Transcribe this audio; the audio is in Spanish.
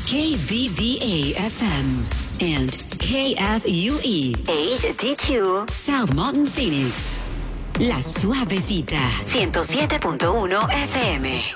KBVA FM and KFUE HD2 South Mountain Phoenix. La Suavecita 107.1 FM.